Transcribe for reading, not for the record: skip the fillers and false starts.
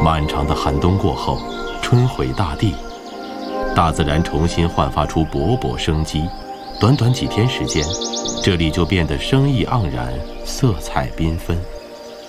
漫长的寒冬过后，春回大地，大自然重新焕发出勃勃生机。短短几天时间，这里就变得生意盎然，色彩缤纷。